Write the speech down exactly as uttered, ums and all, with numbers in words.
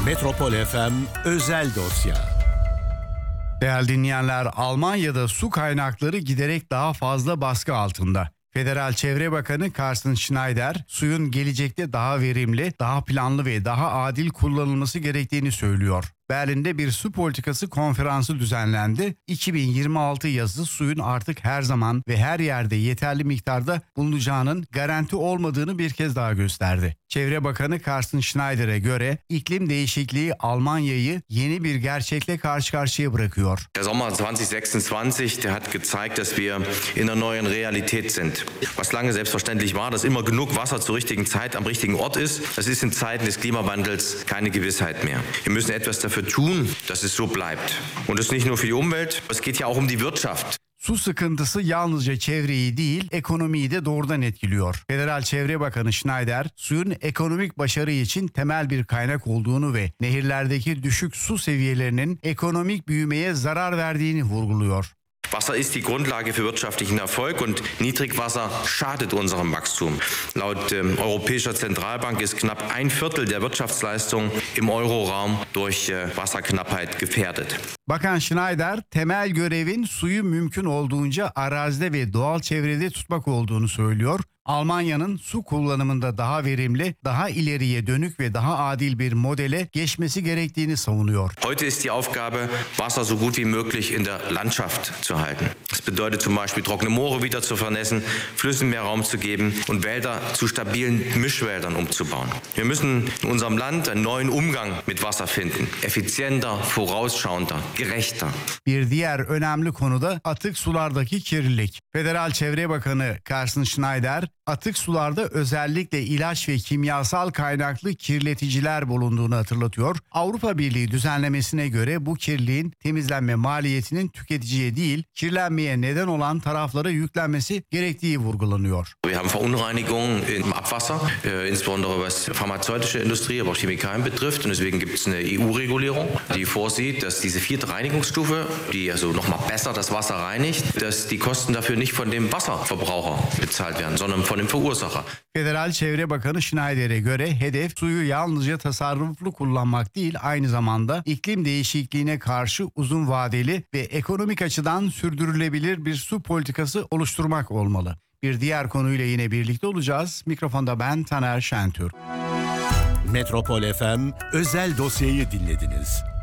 Metropol F M özel dosya. Değerli dinleyenler, Almanya'da su kaynakları giderek daha fazla baskı altında. Federal Çevre Bakanı Carsten Schneider, suyun gelecekte daha verimli, daha planlı ve daha adil kullanılması gerektiğini söylüyor. Berlin'de bir su politikası konferansı düzenlendi. iki bin yirmi altı yazı suyun artık her zaman ve her yerde yeterli miktarda bulunacağının garanti olmadığını bir kez daha gösterdi. Çevre Bakanı Carsten Schneider'e göre iklim değişikliği Almanya'yı yeni bir gerçekle karşı karşıya bırakıyor. Der Sommer zwanzig sechsundzwanzig, der hat gezeigt, dass wir in einer neuen Realität sind. Was lange selbstverständlich war, dass immer genug Wasser zur richtigen Zeit am richtigen Ort ist, das ist in Zeiten des Klimawandels keine Gewissheit mehr. Wir müssen etwas dafür tun, dass es so bleibt. Und das nicht nur für die Umwelt, es geht ja auch um die Wirtschaft. Su sıkıntısı yalnızca çevreyi değil, ekonomiyi de doğrudan etkiliyor. Federal Çevre Bakanı Schneider, suyun ekonomik başarı için temel bir kaynak olduğunu ve nehirlerdeki düşük su seviyelerinin ekonomik büyümeye zarar verdiğini vurguluyor. Wasser ist die Grundlage für wirtschaftlichen Erfolg und Niedrigwasser schadet unserem Wachstum. Laut ähm, Europäischer Zentralbank ist knapp ein Viertel der Wirtschaftsleistung im Euroraum durch äh, Wasserknappheit gefährdet. Bakan Schneider, temel görevin suyu mümkün olduğunca arazide ve doğal çevrede tutmak olduğunu söylüyor. Almanya'nın su kullanımında daha verimli, daha ileriye dönük ve daha adil bir modele geçmesi gerektiğini savunuyor. Heute ist die Aufgabe, Wasser so gut wie möglich in der Landschaft zu halten. Das bedeutet zum Beispiel, trockene Moore wieder zu vernässen, Flüssen mehr Raum zu geben und Wälder zu stabilen Mischwäldern umzubauen. Wir müssen in unserem Land einen neuen Umgang mit Wasser finden. Effizienter, vorausschauender, gerechter. Bir diğer önemli konu da atık sulardaki kirlilik. Federal Çevre Bakanı Carsten Schneider, atık sularda özellikle ilaç ve kimyasal kaynaklı kirleticiler bulunduğunu hatırlatıyor. Avrupa Birliği düzenlemesine göre bu kirliliğin temizlenme maliyetinin tüketiciye değil, kirlenmeye neden olan taraflara yüklenmesi gerektiği vurgulanıyor. Wir haben Verunreinigungen im Abwasser, äh, insbesondere was pharmazeutische Industrie, aber auch Chemikalien betrifft. Und deswegen gibt es eine E U-Regulierung, die vorsieht, dass diese vierte Reinigungsstufe, die also nochmal besser das Wasser reinigt, dass die Kosten dafür nicht von dem Wasserverbraucher bezahlt werden, sondern von dem Verursacher. Federal Çevre Bakanı Schneider'e göre hedef suyu yalnızca tasarruflu kullanmak değil, aynı zamanda iklim değişikliğine karşı uzun vadeli ve ekonomik açıdan sürdürülebilir bir su politikası oluşturmak olmalı. Bir diğer konuyla yine birlikte olacağız. Mikrofonda ben Taner Şentürk. Metropol F M özel dosyayı dinlediniz.